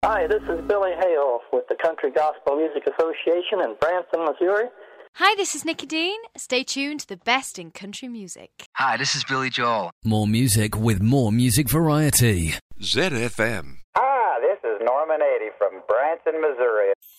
Hi, this is Billy Hale with the Country Gospel Music Association in Branson, Missouri. Hi, this is Nikki Dean. Stay tuned to the best in country music. Hi, this is Billy Joel. More music with more music variety. ZFM. Hi, this is Norman Eddy from Branson, Missouri.